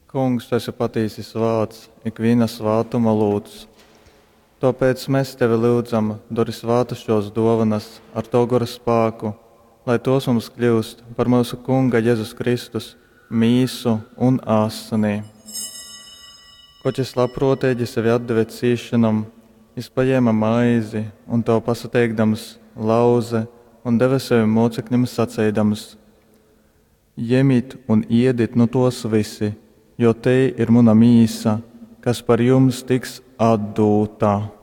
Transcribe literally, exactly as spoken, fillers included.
Kungs, tu esi patiesi svāts, ikviena svātuma lūdz. Tāpēc mēs tevi lūdzam, dori svātas šos dovanas ar to gara spēku, lai tos mums kļūst par mūsu Kunga Jēzus Kristus mīsu un āsanī. Koķis labprotīgi sevi atdeve cīšanam, izpaņēma maizi un to pasateikdams lauze un deva sevi mocekļiem sacēdams: Ņemiet un iediet no tos visi, jo te ir mana mīsa, kas par jums tiks atdūta.